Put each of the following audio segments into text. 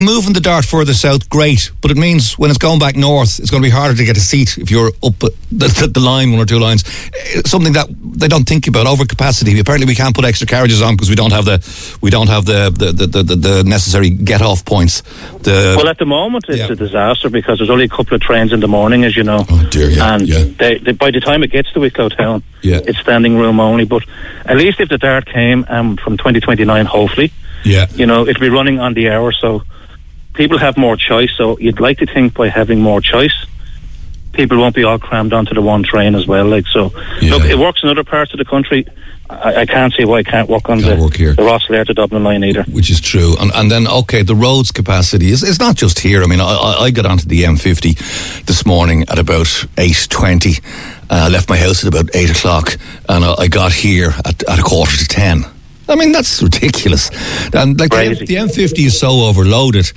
moving the Dart further south, great, but it means when it's going back north, it's going to be harder to get a seat if you're up the line, 1 or 2 lines. Something that they don't think about, overcapacity. Apparently, we can't put extra carriages on because we don't have the necessary get off points. Well, at the moment, it's a disaster because there's only a couple of trains in the morning, as you know. Oh dear, and they, by the time it gets to Wicklow Town, it's standing room only. But at least if the Dart came from 2029, hopefully, it'll be running on the hour, so people have more choice. So you'd like to think by having more choice, people won't be all crammed onto the one train as well. Look, it works in other parts of the country. I can't see why it can't work on the Rosslare to Dublin line either. Which is true. And then, the roads capacity is not just here. I mean, I got onto the M50 this morning at about 8:20. I left my house at about 8 o'clock, and I got here at 9:45. I mean, that's ridiculous. And the M50 is so overloaded.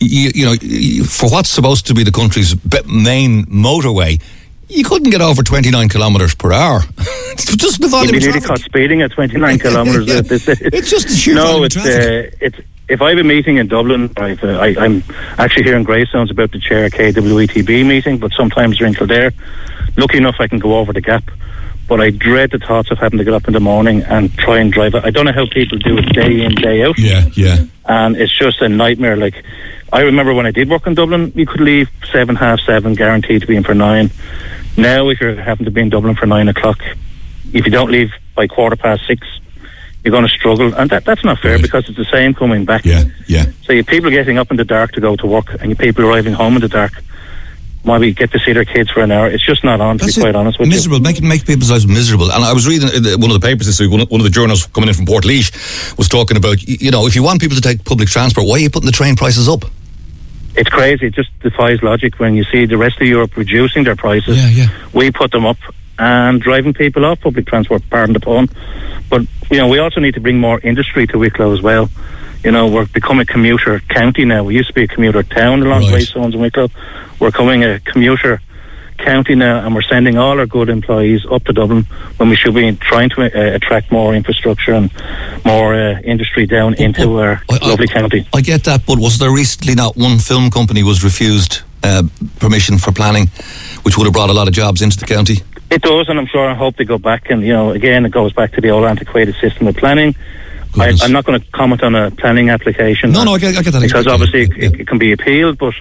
For what's supposed to be the country's main motorway, you couldn't get over 29 kilometres per hour. It's just the volume of traffic. You'd be really caught speeding at 29 kilometres. It's just the sheer volume of traffic. If I have a meeting in Dublin, I'm actually here in Greystones about to chair a KWETB meeting, but sometimes they're in Kildare. Lucky enough, I can go over the gap. But I dread the thoughts of having to get up in the morning and try and drive it. I don't know how people do it day in, day out. And it's just a nightmare. Like, I remember when I did work in Dublin, you could leave 7, half 7, guaranteed to be in for 9. Now, if you're having to be in Dublin for 9 o'clock, if you don't leave by 6:15, you're going to struggle. And that's not fair because it's the same coming back. So you people getting up in the dark to go to work and you people arriving home in the dark. Maybe get to see their kids for an hour. It's just not on, to be quite honest with you. Miserable, make people's lives miserable. And I was reading one of the papers this week, one of the journalists coming in from Portlaoise was talking about, if you want people to take public transport, why are you putting the train prices up? It's crazy. It just defies logic when you see the rest of Europe reducing their prices. We put them up and driving people off public transport, pardon the pun. But, we also need to bring more industry to Wicklow as well. We're becoming a commuter county now. We used to be a commuter town along Greystones and Wicklow. We're becoming a commuter county now, and we're sending all our good employees up to Dublin when we should be trying to attract more infrastructure and more industry down into our lovely county. I get that, but was there recently not one film company was refused permission for planning, which would have brought a lot of jobs into the county? It does, and I'm sure I hope they go back. And, again, it goes back to the old antiquated system of planning. I'm not going to comment on a planning application. No, I get that. Because obviously it can be appealed, but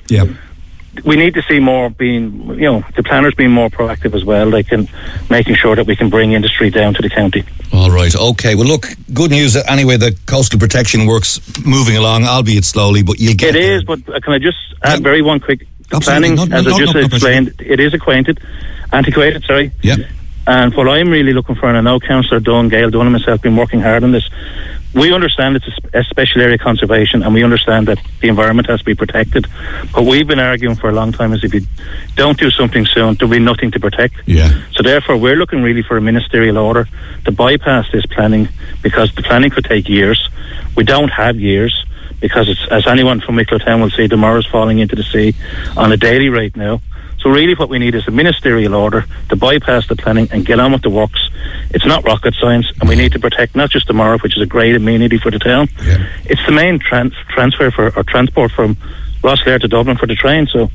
we need to see more the planners being more proactive as well, making sure that we can bring industry down to the county. All right, okay. Well, look, good news anyway, the coastal protection work's moving along, albeit slowly, but you'll get there. It is, but can I just add very one quick planning, as I just explained, it is antiquated, sorry. And what I'm really looking for, and I know Councillor Dunn, Gail Dunn and myself have been working hard on this, we understand it's a special area conservation and we understand that the environment has to be protected. But we've been arguing for a long time is if you don't do something soon, there'll be nothing to protect. So therefore, we're looking really for a ministerial order to bypass this planning because the planning could take years. We don't have years because, as anyone from Wicklow Town will see, the Morris falling into the sea on a daily rate now. So really what we need is a ministerial order to bypass the planning and get on with the works. It's not rocket science, and we need to protect not just the Morris, which is a great amenity for the town. It's the main transfer or transport from Rosslare to Dublin for the train. So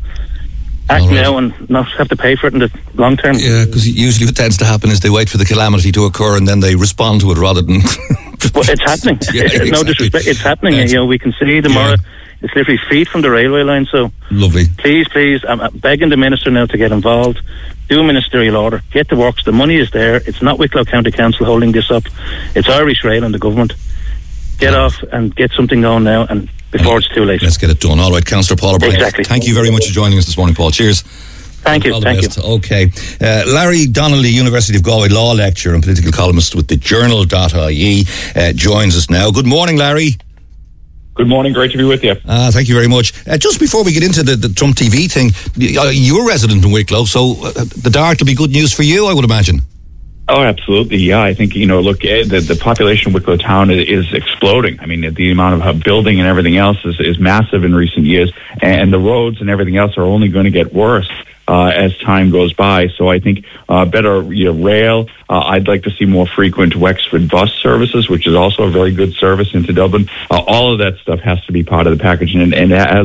act now and not have to pay for it in the long term. Yeah, because usually what tends to happen is they wait for the calamity to occur and then they respond to it rather than... Well, it's happening. No disrespect. It's happening. We can see the Morris... It's literally feet from the railway line, so... Lovely. Please, I'm begging the Minister now to get involved, do a ministerial order, get the works, the money is there, it's not Wicklow County Council holding this up, it's Irish Rail and the government. Get off and get something going now, and before it's too late. Let's get it done. All right, Councillor Paul O'Brien. Exactly. Thank you very much for joining us this morning, Paul. Cheers. Thank you. Okay. Larry Donnelly, University of Galway law lecturer and political columnist with the Journal.ie, joins us now. Good morning, Larry. Good morning, great to be with you. Thank you very much. Just before we get into the Trump TV thing, you're a resident in Wicklow, so the Dart will be good news for you, I would imagine. Oh, absolutely, yeah. I think, look, the population of Wicklow Town is exploding. I mean, the amount of building and everything else is massive in recent years, and the roads and everything else are only going to get worse as time goes by. So I think better rail. I'd like to see more frequent Wexford bus services, which is also a very good service into Dublin. All of that stuff has to be part of the package. And as